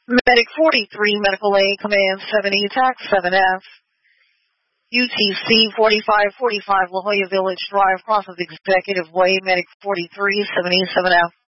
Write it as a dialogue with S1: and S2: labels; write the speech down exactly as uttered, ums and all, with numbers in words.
S1: Medic forty-three, Medical Aid, Command seventy, Tax seven F. U T C forty-five forty-five, La Jolla Village Drive, Cross of Executive Way, Medic forty-three, seventy-seven F.